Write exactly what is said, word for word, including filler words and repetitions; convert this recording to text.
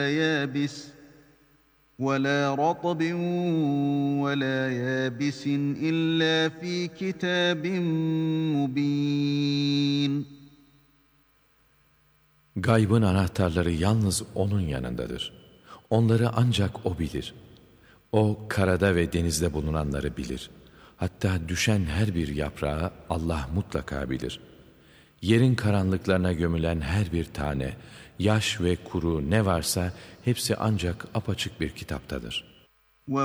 يابس ولا رطب ولا يابس إلا في كتاب مبين. Gaybın anahtarları yalnız O'nun yanındadır. Onları ancak O bilir. O karada ve denizde bulunanları bilir. Hatta düşen her bir yaprağı Allah mutlaka bilir. Yerin karanlıklarına gömülen her bir tane, yaş ve kuru ne varsa hepsi ancak apaçık bir kitaptadır.